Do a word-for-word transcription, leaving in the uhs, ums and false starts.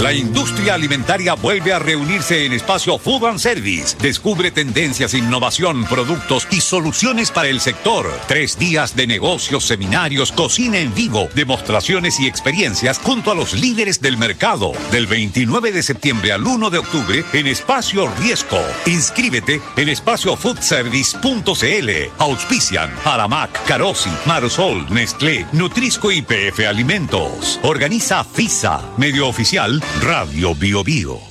La industria alimentaria vuelve a reunirse en Espacio Food and Service. Descubre tendencias, innovación, productos y soluciones para el sector. Tres días de negocios, seminarios, cocina en vivo, demostraciones y experiencias junto a los líderes del mercado. Del veintinueve de septiembre al uno de octubre en Espacio Riesco. Inscríbete en espacio food service punto c l. Auspician Aramac, Carosi, Marsol, Nestlé, Nutrisco y P F Alimentos. Organiza FISA. Medio oficial Radio Bio Bio.